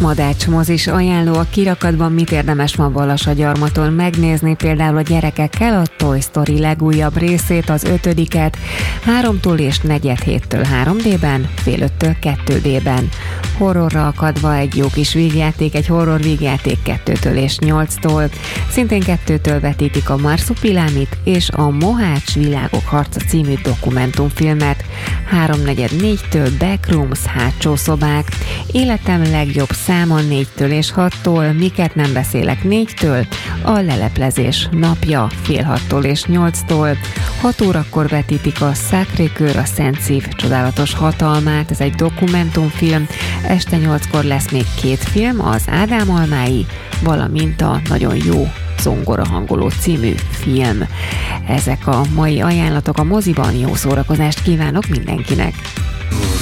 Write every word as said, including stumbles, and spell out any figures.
Madács mozis ajánló. A kirakatban mit érdemes ma Balassagyarmaton megnézni, például a gyerekekkel a Toy Story legújabb részét, az ötödiket, háromtól és negyed héttől három dében, fél öttől kettő dében. Horrorra akadva egy jó kis vígjáték, egy horror vígjáték kettőtől és nyolctól. Szintén kettőtől vetítik a Marsupilámit és a Mohács világok harca című dokumentumfilmet. Háromnegyed négytől Backrooms, hátsó szobák. Életem legjobb száma négytől és hattól, miket nem beszélek négytől, a leleplezés napja fél hattól és nyolctól. Hat órakor vetítik a Sacré-Cœur, a Szent Szív csodálatos hatalmát, ez egy dokumentumfilm. Este nyolckor lesz még két film, az Ádám almái, valamint a nagyon jó Zongora hangoló című film. Ezek a mai ajánlatok a moziban, jó szórakozást kívánok mindenkinek!